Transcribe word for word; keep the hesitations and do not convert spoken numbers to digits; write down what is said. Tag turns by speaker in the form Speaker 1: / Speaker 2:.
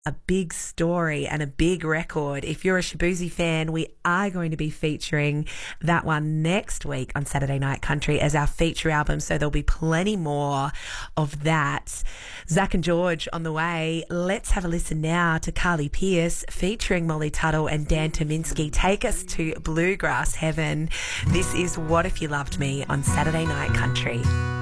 Speaker 1: a big story and a big record. If you're a Shaboozey fan, we are going to be featuring that one next week on Saturday Night Country as our feature album, so there'll be plenty more of that. Zach and George on the way. Let's have a listen now to Carly Pearce featuring Molly Tuttle and Dan Tominski. Take us to bluegrass heaven. This is What If You Loved Me on Saturday Night Country.